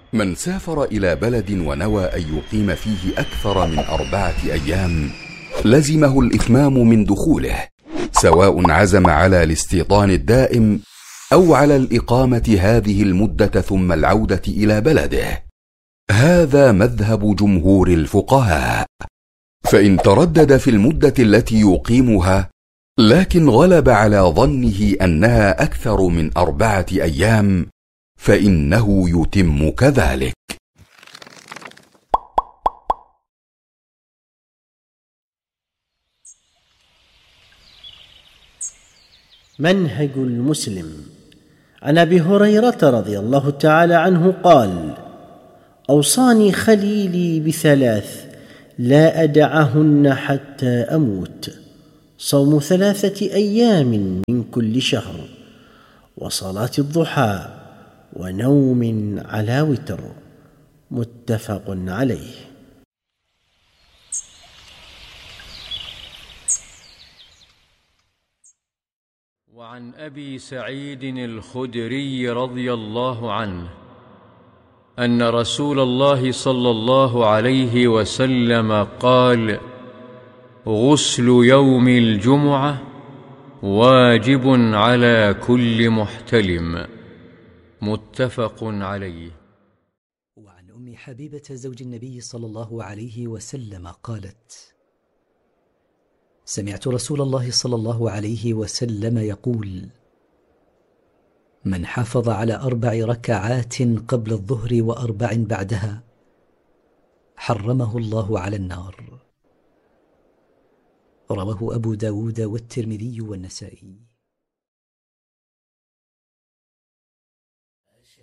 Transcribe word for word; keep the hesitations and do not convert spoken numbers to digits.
من سافر إلى بلد ونوى أن يقيم فيه أكثر من أربعة أيام لزمه الإتمام من دخوله، سواء عزم على الاستيطان الدائم أو على الإقامة هذه المدة ثم العودة إلى بلده. هذا مذهب جمهور الفقهاء. فإن تردد في المدة التي يقيمها لكن غلب على ظنه أنها أكثر من أربعة أيام فإنه يتم كذلك. منهج المسلم. عن أبي هريرة رضي الله تعالى عنه قال: أوصاني خليلي بثلاث لا أدعهن حتى أموت: صوم ثلاثة أيام من كل شهر، وصلاة الضحى، ونوم على وتر. متفق عليه. وعن أبي سعيد الخدري رضي الله عنه أن رسول الله صلى الله عليه وسلم قال: غسل يوم الجمعة واجب على كل محتلم. متفق عليه. وعن أم حبيبة زوج النبي صلى الله عليه وسلم قالت: سمعت رسول الله صلى الله عليه وسلم يقول: من حافظ على أربع ركعات قبل الظهر وأربع بعدها حرمه الله على النار. رواه أبو داود والترمذي والنسائي.